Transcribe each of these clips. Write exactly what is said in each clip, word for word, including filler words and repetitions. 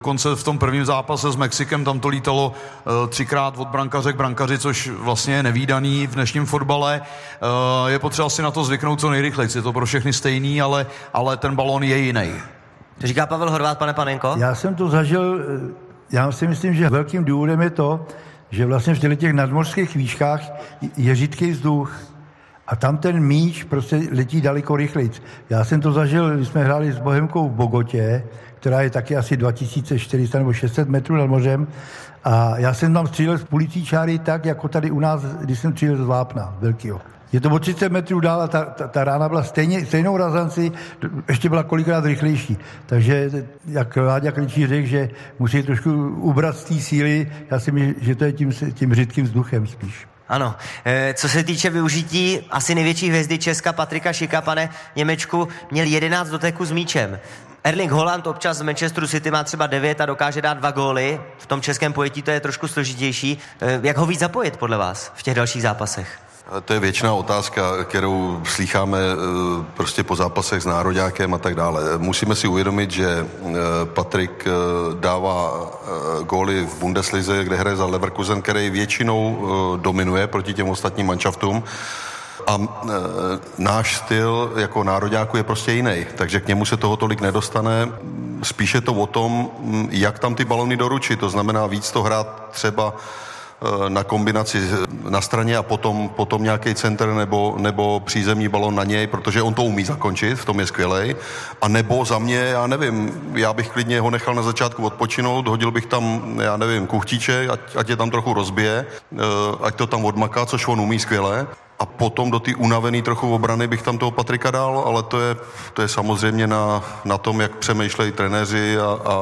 Konce v tom prvním zápase s Mexikem tam to lítalo uh, třikrát od brankaře k brankaři, což vlastně je nevídaný v dnešním fotbale. Uh, je potřeba si na to zvyknout co nejrychleji. Je to pro všechny stejný, ale, ale ten balón je jiný. To říká Pavel Horváth, pane Panenko? Já jsem to zažil, já si myslím, že velkým důvodem je to, že vlastně v těch nadmořských výškách je řídký vzduch. A tam ten míč prostě letí daleko rychleji. Já jsem to zažil, když jsme hráli s Bohemkou v Bogotě, která je taky asi dva tisíce čtyři sta nebo šest set metrů nad mořem. A já jsem tam střílel z půlicí čáry tak, jako tady u nás, když jsem střílel z Vápna velkýho. Je to o třicet metrů dál a ta, ta, ta rána byla stejně, stejnou razanci, ještě byla kolikrát rychlejší. Takže, jak Láďa Krejčí řekl, že musí trošku ubrat z té síly, já si myslím, že to je tím, tím řídkým vzduchem spíš. Ano. E, co se týče využití asi největší hvězdy Česka Patrika Šika, pane Němečku, měl jedenáct doteků s míčem. Erling Haaland občas z Manchesteru City má třeba devět a dokáže dát dva góly. V tom českém pojetí to je trošku složitější. E, jak ho víc zapojit podle vás v těch dalších zápasech? To je věčná otázka, kterou slýcháme prostě po zápasech s nároďákem a tak dále. Musíme si uvědomit, že Patrik dává góly v Bundeslize, kde hraje za Leverkusen, který většinou dominuje proti těm ostatním manšaftům. A e, náš styl jako nároďáku je prostě jiný, takže k němu se toho tolik nedostane. Spíše to o tom, jak tam ty balony doručit, to znamená víc to hrát třeba na kombinaci na straně a potom, potom nějaký center nebo, nebo přízemní balon na něj, protože on to umí zakončit, v tom je skvělej. A nebo za mě, já nevím, já bych klidně ho nechal na začátku odpočinout, hodil bych tam, já nevím, kuchtíček, ať, ať je tam trochu rozbije, ať to tam odmaká, což on umí skvěle. A potom do té unavený trochu obrany bych tam toho Patrika dal, ale to je, to je samozřejmě na, na tom, jak přemýšlejí trenéři a, a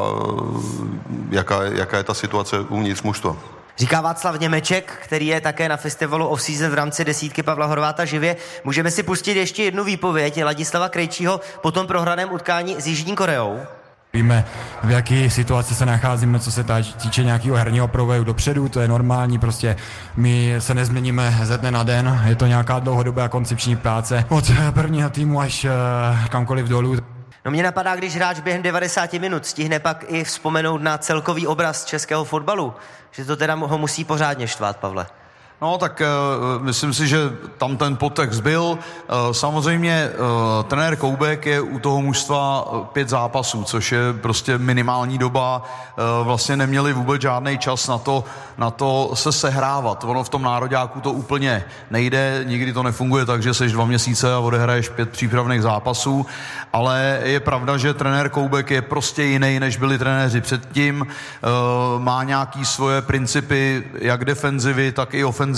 jaká, jaká je ta situace uvnitř mužstva. Říká Václav Němeček, který je také na festivalu Off-Season v rámci desítky Pavla Horváta živě. Můžeme si pustit ještě jednu výpověď Ladislava Krejčího po tom prohraném utkání s Jižní Koreou. Víme, v jaké situaci se nacházíme, co se týče nějakého herního provoju dopředu, to je normální, prostě my se nezměníme ze dne na den, je to nějaká dlouhodobá koncepční práce od prvního týmu až kamkoliv dolů. No mě napadá, když hráč během devadesáti minut stihne pak i vzpomenout na celkový obraz českého fotbalu, že to teda ho musí pořádně štvát, Pavle. No tak uh, myslím si, že tam ten podtext byl. Uh, samozřejmě uh, trenér Koubek je u toho mužstva pět zápasů, což je prostě minimální doba. Uh, vlastně neměli vůbec žádný čas na to, na to se sehrávat. Ono v tom nároďáku to úplně nejde, nikdy to nefunguje tak, že seš dva měsíce a odehraješ pět přípravných zápasů, ale je pravda, že trenér Koubek je prostě jiný, než byli trenéři předtím. Uh, má nějaký svoje principy, jak defenzivy, tak i ofenzivy.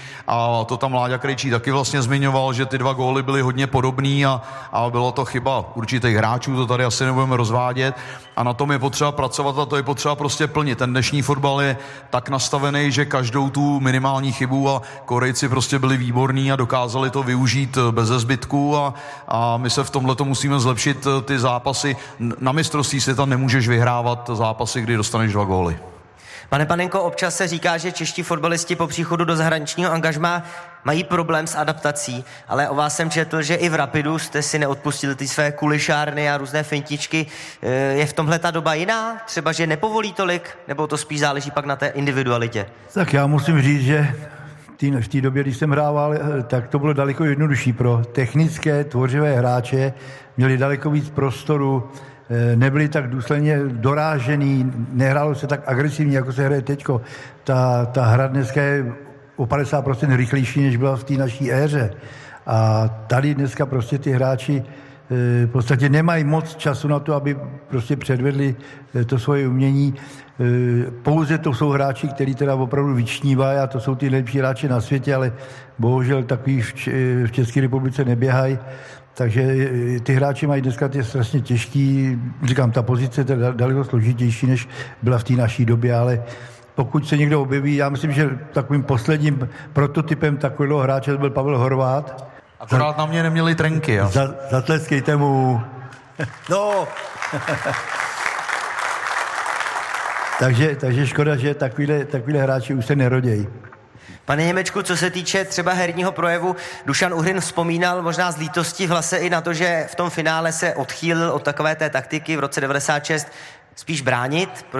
A to tam Láďa Krejčí taky vlastně zmiňoval, že ty dva góly byly hodně podobný a, a byla to chyba určitých hráčů, to tady asi nebudeme rozvádět a na tom je potřeba pracovat a to je potřeba prostě plnit. Ten dnešní fotbal je tak nastavený, že každou tu minimální chybu a Korejci prostě byli výborní a dokázali to využít bez zbytku a, a my se v tomhleto musíme zlepšit ty zápasy. Na mistrovství světa nemůžeš vyhrávat zápasy, kdy dostaneš dva góly. Pane Panenko, občas se říká, že čeští fotbalisti po příchodu do zahraničního angažmá mají problém s adaptací, ale o vás jsem četl, že i v Rapidu jste si neodpustili ty své kulišárny a různé fintičky. Je v tomhle ta doba jiná? Třeba, že nepovolí tolik? Nebo to spíš záleží pak na té individualitě? Tak já musím říct, že v té době, když jsem hrával, tak to bylo daleko jednodušší pro technické, tvořivé hráče. Měli daleko víc prostoru, nebyli tak důsledně dorážený, nehrálo se tak agresivně, jako se hraje teďko. Ta, ta hra dneska je o padesát procent rychlejší, než byla v té naší éře. A tady dneska prostě ty hráči v podstatě nemají moc času na to, aby prostě předvedli to svoje umění. Pouze to jsou hráči, kteří teda opravdu vyčnívají a to jsou ty nejlepší hráči na světě, ale bohužel takový v České republice neběhají. Takže ty hráči mají dneska ty strašně těžký, říkám, ta pozice je daleko složitější, než byla v té naší době, ale pokud se někdo objeví, já myslím, že takovým posledním prototypem takového hráče byl Pavel Horváth. Akorát na mě neměli trenky, jo. Za, zatleskejte mu. No. takže, takže škoda, že takovýhle, takovýhle hráči už se nerodějí. Pane Němečku, co se týče třeba herního projevu, Dušan Uhrin vzpomínal možná z lítosti v hlase i na to, že v tom finále se odchýlil od takové té taktiky v roce devadesát šest. spíš bránit,